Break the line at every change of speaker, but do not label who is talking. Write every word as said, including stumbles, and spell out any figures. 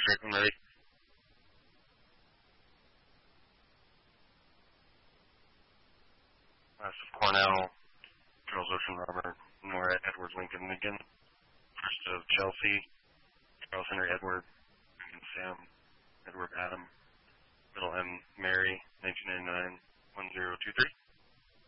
Patrick, I'm ready. Last of Cornell, Charles Ocean Robert, Nora Edward Lincoln Lincoln. First of Chelsea, Charles Henry Edward,